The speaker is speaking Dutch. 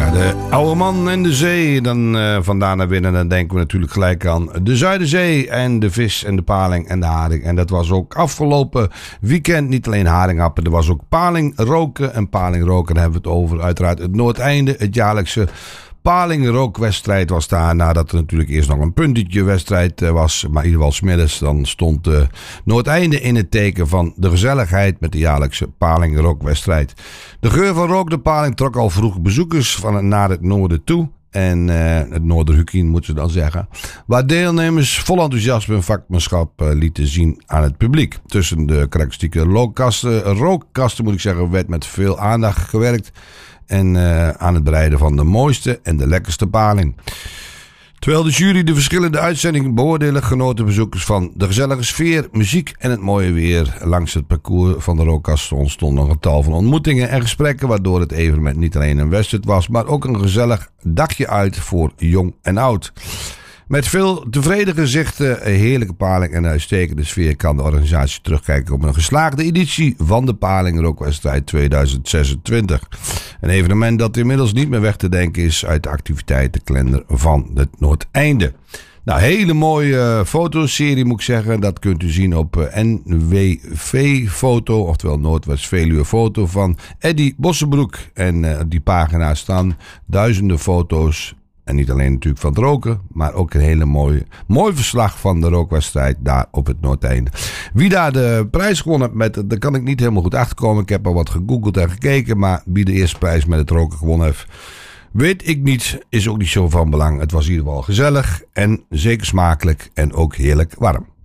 De oude man en de zee. Dan vandaan naar binnen. Dan denken we natuurlijk gelijk aan de Zuiderzee. En de vis en de paling en de haring. En dat was ook afgelopen weekend. Niet alleen haringhappen. Er was ook palingroken. En palingroken, daar hebben we het over. Uiteraard het Noordeinde. Het jaarlijkse palingrookwedstrijd was daar. Nadat er natuurlijk eerst nog een puntetje wedstrijd was. Maar in ieder geval 's middags. Dan stond Noordeinde in het teken van de gezelligheid met de jaarlijkse palingrookwedstrijd. De geur van rook, de paling, trok al vroeg bezoekers van naar het noorden toe. En het Noorderhukien moeten ze dan zeggen. Waar deelnemers vol enthousiasme en vakmanschap lieten zien aan het publiek. Tussen de karakteristieke rookkasten moet ik zeggen, werd met veel aandacht gewerkt. En aan het bereiden van de mooiste en de lekkerste paling. Terwijl de jury de verschillende uitzendingen beoordelen, genoten bezoekers van de gezellige sfeer, muziek en het mooie weer. Langs het parcours van de rookkasten ontstonden een getal van ontmoetingen en gesprekken, waardoor het evenement niet alleen een wedstrijd was, maar ook een gezellig dagje uit voor jong en oud. Met veel tevreden gezichten, een heerlijke paling en een uitstekende sfeer kan de organisatie terugkijken op een geslaagde editie van de Palingrookwedstrijd 2026. Een evenement dat inmiddels niet meer weg te denken is uit de activiteitenkalender van het Noordeinde. Nou, hele mooie fotoserie moet ik zeggen. Dat kunt u zien op NWV Foto, oftewel Noordwest-Veluwe Foto van Eddy Bossenbroek. En die pagina staan duizenden foto's. En niet alleen natuurlijk van het roken, maar ook een hele mooi verslag van de rookwedstrijd daar op het Noordeinde. Wie daar de prijs gewonnen heeft, daar kan ik niet helemaal goed achterkomen. Ik heb al wat gegoogeld en gekeken, maar wie de eerste prijs met het roken gewonnen heeft, weet ik niet. Is ook niet zo van belang. Het was in ieder geval gezellig en zeker smakelijk en ook heerlijk warm.